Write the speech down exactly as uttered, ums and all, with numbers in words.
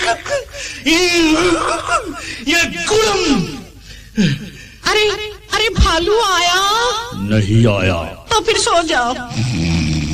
ये गुड़म। अरे अरे भालू आया? नहीं आया। तो फिर सो जाओ।